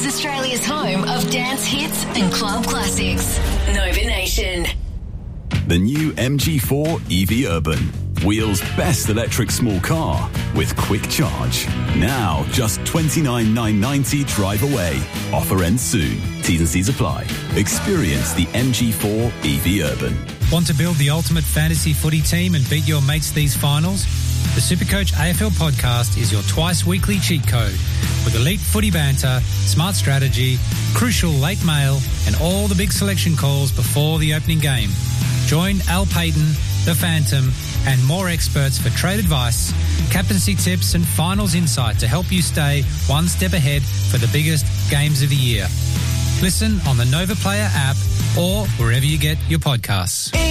is Australia's home of dance hits and club classics. Nova Nation. The new MG4 EV Urban. Wheels' best electric small car with quick charge. Now just $29,990 drive away. Offer ends soon. T's and C's apply. Experience the MG4 EV Urban. Want to build the ultimate fantasy footy team and beat your mates these finals? The Supercoach AFL podcast is your twice-weekly cheat code with elite footy banter, smart strategy, crucial late mail and all the big selection calls before the opening game. Join Al Payton, The Phantom and more experts for trade advice, captaincy tips and finals insight to help you stay one step ahead for the biggest games of the year. Listen on the Nova Player app or wherever you get your podcasts.